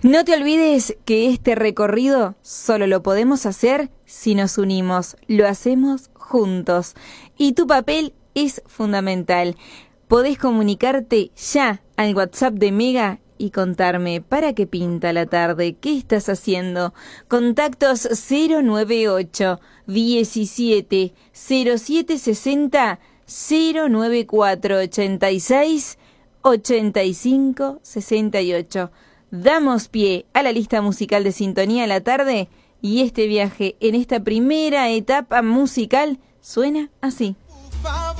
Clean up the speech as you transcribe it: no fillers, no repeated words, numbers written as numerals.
No te olvides que este recorrido solo lo podemos hacer si nos unimos, lo hacemos juntos. Y tu papel es fundamental. Podés comunicarte ya al WhatsApp de Mega y contarme para qué pinta la tarde, qué estás haciendo. Contactos 098 17 07 60 094 86 85 68. Damos pie a la lista musical de Sintonía a la tarde y este viaje en esta primera etapa musical suena así.